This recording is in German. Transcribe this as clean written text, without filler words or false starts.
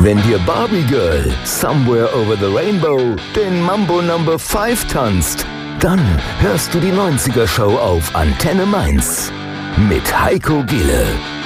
Wenn dir Barbie Girl Somewhere Over the Rainbow den Mambo Number 5 tanzt, dann hörst du die 90er Show auf Antenne Mainz mit Heiko Gille.